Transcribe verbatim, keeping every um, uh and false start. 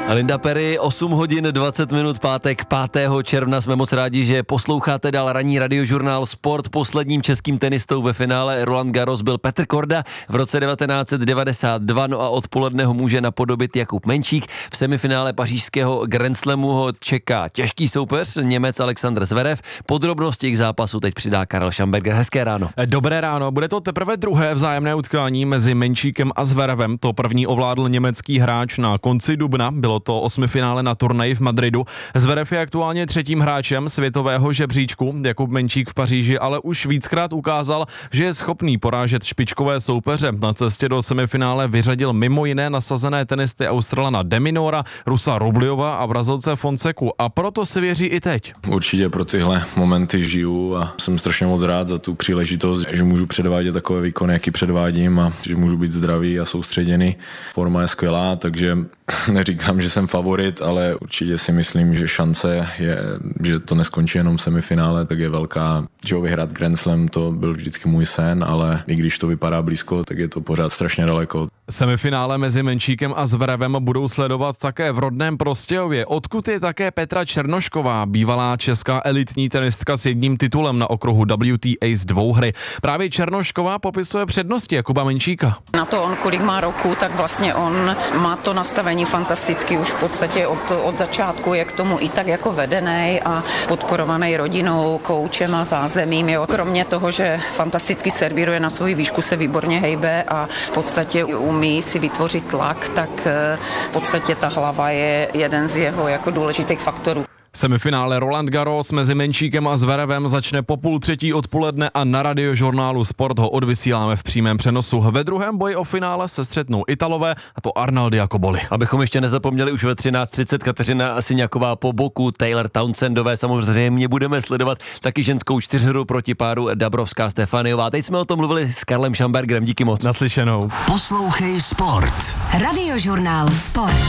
Linda Perry, osm hodin dvacet minut, pátek pátého června. Jsme moc rádi, že posloucháte dál ranní radiožurnál Sport. Posledním českým tenistou ve finále Roland Garros byl Petr Korda v roce devatenáct set devadesát dva, no a odpoledne ho může napodobit Jakub Menčík. V semifinále pařížského Grand Slamu ho čeká těžký soupeř, Němec Alexander Zverev. Podrobnosti k zápasu teď přidá Karel Šamberger. Hezké ráno. Dobré ráno, bude to teprve druhé vzájemné utkání mezi Menčíkem a Zverevem. To první ovládl německý hráč na konci dubna, bylo to osmifinále na turnaji v Madridu. Zverev je aktuálně třetím hráčem světového žebříčku. Jakub Menčík v Paříži ale už víckrát ukázal, že je schopný porážet špičkové soupeře. Na cestě do semifinále vyřadil mimo jiné nasazené tenisty Australana De Minaura, Rusa Rubliova a Brazilce Fonseku, a proto si věří i teď. Určitě pro tyhle momenty žiju a jsem strašně moc rád za tu příležitost, že můžu předvádět takové výkony, jaký předvádím, a že můžu být zdravý a soustředěný. Forma je skvělá, takže neříkám, že jsem favorit, ale určitě si myslím, že šance je, že to neskončí jenom v semifinále, tak je velká. Že ho vyhrát Grand Slam, to byl vždycky můj sen, ale i když to vypadá blízko, tak je to pořád strašně daleko. Semifinále mezi Menčíkem a Zverevem budou sledovat také v rodném Prostějově, odkud je také Petra Černošková, bývalá česká elitní tenistka s jedním titulem na okruhu W T A z dvouhry. Právě Černošková popisuje přednosti Jakuba Menčíka. Na to on, kolik má roku, tak vlastně on má to nastavení fantasticky už v podstatě od, od začátku, je k tomu i tak jako vedený a podporovaný rodinou, koučem a zázemím. Jo. Kromě toho, že fantasticky servíruje na svoji výšku, se výborně hejbe a v podstatě umí si vytvořit tlak, tak v podstatě ta hlava je jeden z jeho jako důležitých faktorů. Semifinále Roland Garros mezi Menčíkem a Zverevem začne po půl třetí odpoledne a na radiožurnálu Sport ho odvysíláme v přímém přenosu. Ve druhém boji o finále se střetnou Italové, a to Arnaldi a Cobolli. Abychom ještě nezapomněli, už ve třináct třicet Kateřina Syňaková po boku Taylor Townsendové. Samozřejmě budeme sledovat taky ženskou čtyřhru proti páru Dabrovská Stefaniová. Teď jsme o tom mluvili s Karlem Šambergerem. Díky moc. Naslyšenou. Poslouchej Sport. Radiožurnál Sport.